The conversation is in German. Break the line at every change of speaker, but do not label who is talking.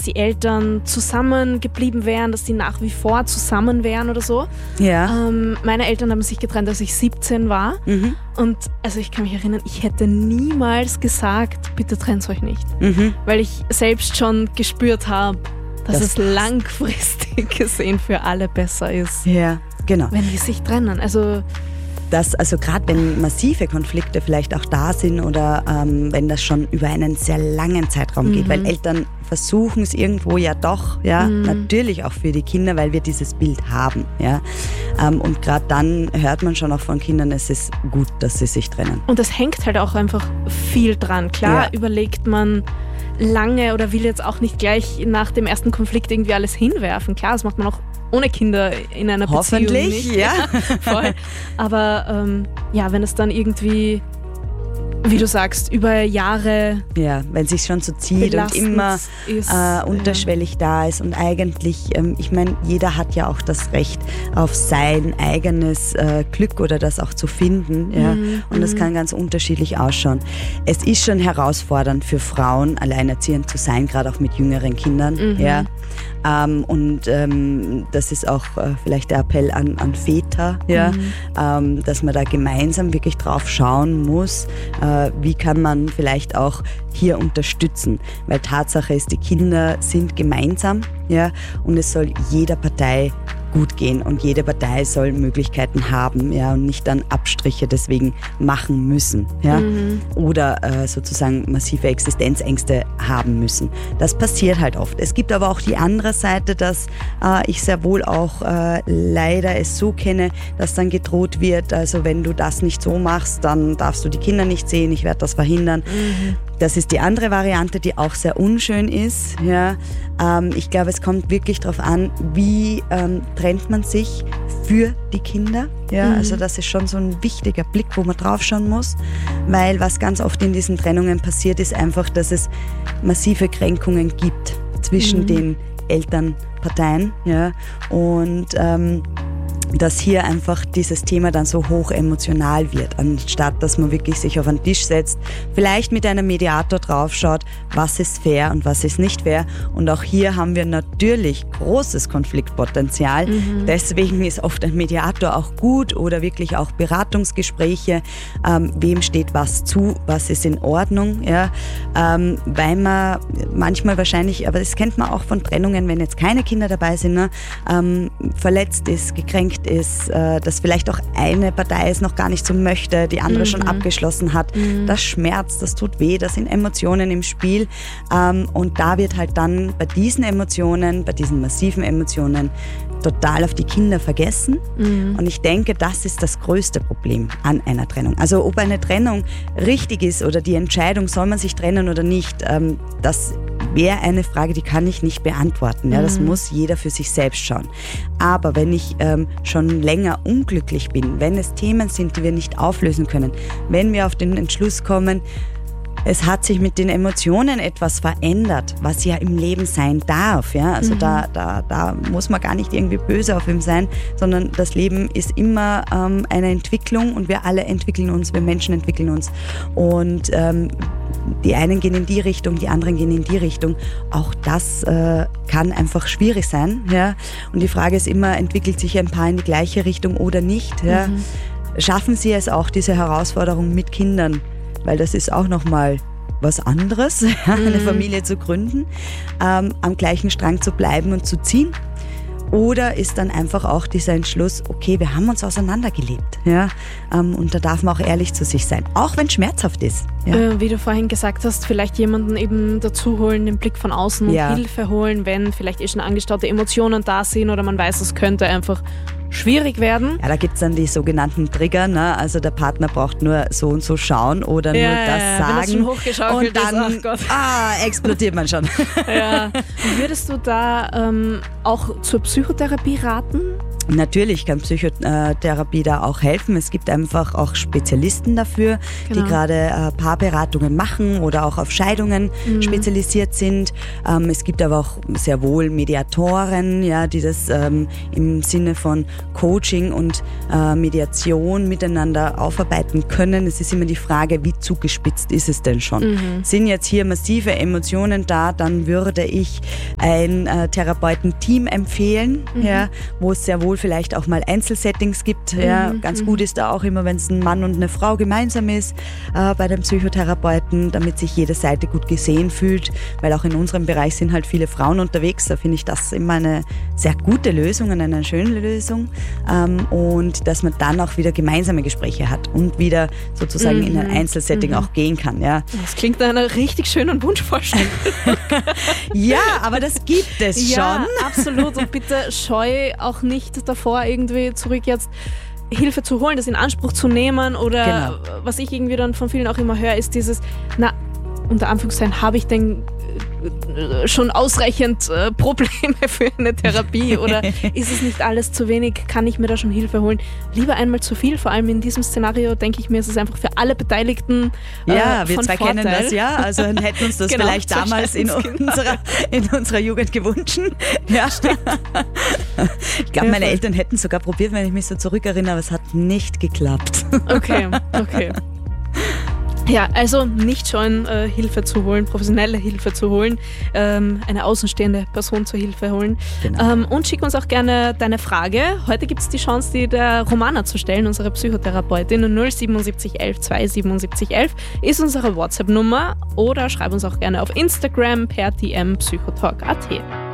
die Eltern zusammengeblieben wären, dass die nach wie vor zusammen wären oder so.
Ja.
Meine Eltern haben sich getrennt, als ich 17 war. Und also ich kann mich erinnern, ich hätte niemals gesagt, bitte trennt euch nicht. Weil ich selbst schon gespürt habe, dass es langfristig gesehen für alle besser ist.
Ja, genau.
Wenn die sich trennen. Also
gerade wenn massive Konflikte vielleicht auch da sind oder wenn das schon über einen sehr langen Zeitraum geht, weil Eltern versuchen es irgendwo ja doch, natürlich auch für die Kinder, weil wir dieses Bild haben. Ja? Und gerade dann hört man schon auch von Kindern, es ist gut, dass sie sich trennen.
Und es hängt halt auch einfach viel dran. Klar überlegt man lange oder will jetzt auch nicht gleich nach dem ersten Konflikt irgendwie alles hinwerfen. Klar, das macht man auch ohne Kinder in einer Beziehung nicht.
Hoffentlich, ja.
Voll. Aber wenn es dann irgendwie, wie du sagst, über Jahre...
Ja, wenn es sich schon so zieht und immer
ist,
unterschwellig da ist und eigentlich, ich meine, jeder hat ja auch das Recht auf sein eigenes Glück oder das auch zu finden. Ja? Und das kann ganz unterschiedlich ausschauen. Es ist schon herausfordernd für Frauen, alleinerziehend zu sein, gerade auch mit jüngeren Kindern. Ja? Das ist auch vielleicht der Appell an Väter, dass man da gemeinsam wirklich drauf schauen muss, wie kann man vielleicht auch hier unterstützen. Weil Tatsache ist, die Kinder sind gemeinsam, und es soll jeder Partei gut gehen und jede Partei soll Möglichkeiten haben, und nicht dann Abstriche deswegen machen müssen, oder sozusagen massive Existenzängste haben müssen. Das passiert halt oft. Es gibt aber auch die andere Seite, dass ich sehr wohl auch leider es so kenne, dass dann gedroht wird, also wenn du das nicht so machst, dann darfst du die Kinder nicht sehen, ich werde das verhindern. Das ist die andere Variante, die auch sehr unschön ist. Ich glaube, es kommt wirklich darauf an, wie trennt man sich für die Kinder. Also das ist schon so ein wichtiger Blick, wo man drauf schauen muss, weil was ganz oft in diesen Trennungen passiert, ist einfach, dass es massive Kränkungen gibt zwischen den Elternparteien, und dass hier einfach dieses Thema dann so hoch emotional wird, anstatt dass man wirklich sich auf einen Tisch setzt, vielleicht mit einem Mediator draufschaut, was ist fair und was ist nicht fair. Und auch hier haben wir natürlich großes Konfliktpotenzial. Deswegen ist oft ein Mediator auch gut oder wirklich auch Beratungsgespräche, wem steht was zu, was ist in Ordnung, weil man manchmal wahrscheinlich, aber das kennt man auch von Trennungen, wenn jetzt keine Kinder dabei sind, verletzt ist, gekränkt ist, dass vielleicht auch eine Partei es noch gar nicht so möchte, die andere schon abgeschlossen hat. Das schmerzt, das tut weh, das sind Emotionen im Spiel. Und da wird halt dann bei diesen Emotionen, bei diesen massiven Emotionen total auf die Kinder vergessen. Und ich denke, das ist das größte Problem an einer Trennung. Also ob eine Trennung richtig ist oder die Entscheidung, soll man sich trennen oder nicht, das wäre eine Frage, die kann ich nicht beantworten. Das muss jeder für sich selbst schauen. Aber wenn ich schon länger unglücklich bin, wenn es Themen sind, die wir nicht auflösen können, wenn wir auf den Entschluss kommen, es hat sich mit den Emotionen etwas verändert, was ja im Leben sein darf. Also da muss man gar nicht irgendwie böse auf ihm sein, sondern das Leben ist immer eine Entwicklung und wir alle entwickeln uns, wir Menschen entwickeln uns. Und die einen gehen in die Richtung, die anderen gehen in die Richtung. Auch das kann einfach schwierig sein. Und die Frage ist immer, entwickelt sich ein Paar in die gleiche Richtung oder nicht? Schaffen sie es auch, diese Herausforderung mit Kindern? Weil das ist auch nochmal was anderes, eine Familie zu gründen, am gleichen Strang zu bleiben und zu ziehen. Oder ist dann einfach auch dieser Entschluss, okay, wir haben uns auseinandergelebt. Und da darf man auch ehrlich zu sich sein, auch wenn es schmerzhaft ist.
Wie du vorhin gesagt hast, vielleicht jemanden eben dazu holen, den Blick von außen und Hilfe holen, wenn vielleicht schon angestaute Emotionen da sind oder man weiß, es könnte einfach schwierig werden.
Ja, da gibt es dann die sogenannten Trigger, also der Partner braucht nur so und so schauen oder nur das sagen.
Wenn das schon hochgeschaukelt
und dann
ist, ach Gott.
Explodiert man schon.
Würdest du da auch zur Psychotherapie raten?
Natürlich kann Psychotherapie da auch helfen. Es gibt einfach auch Spezialisten dafür, die gerade Paarberatungen machen oder auch auf Scheidungen spezialisiert sind. Es gibt aber auch sehr wohl Mediatoren, ja, die das im Sinne von Coaching und Mediation miteinander aufarbeiten können. Es ist immer die Frage, wie zugespitzt ist es denn schon? Sind jetzt hier massive Emotionen da, dann würde ich ein Therapeutenteam empfehlen, ja, wo es sehr wohl vielleicht auch mal Einzelsettings gibt. Ja. Ganz gut ist da auch immer, wenn es ein Mann und eine Frau gemeinsam ist bei dem Psychotherapeuten, damit sich jede Seite gut gesehen fühlt, weil auch in unserem Bereich sind halt viele Frauen unterwegs. Da finde ich das immer eine sehr gute Lösung und eine schöne Lösung. Und dass man dann auch wieder gemeinsame Gespräche hat und wieder sozusagen in ein Einzelsetting auch gehen kann. Ja.
Das klingt nach einer richtig schönen Wunschvorstellung.
Ja, aber das gibt es schon.
Ja, absolut. Und bitte scheu auch nicht davor, irgendwie zurück jetzt Hilfe zu holen, das in Anspruch zu nehmen oder was ich irgendwie dann von vielen auch immer höre, ist dieses, unter Anführungszeichen, habe ich denn schon ausreichend Probleme für eine Therapie oder ist es nicht alles zu wenig, kann ich mir da schon Hilfe holen? Lieber einmal zu viel, vor allem in diesem Szenario, denke ich mir, ist es einfach für alle Beteiligten
ja, wir
von
zwei
Vorteil.
Kennen das, ja, also hätten uns das vielleicht damals in unserer Jugend gewünscht. Ja. Ich glaube, meine Eltern hätten es sogar probiert, wenn ich mich so zurückerinnere, aber es hat nicht geklappt.
Okay. Ja, also nicht scheuen, Hilfe zu holen, professionelle Hilfe zu holen, eine außenstehende Person zur Hilfe holen. Genau. Und schick uns auch gerne deine Frage. Heute gibt es die Chance, die der Romana zu stellen, unsere Psychotherapeutin. 07711 27711 ist unsere WhatsApp-Nummer oder schreib uns auch gerne auf Instagram per DM Psychotalk.at.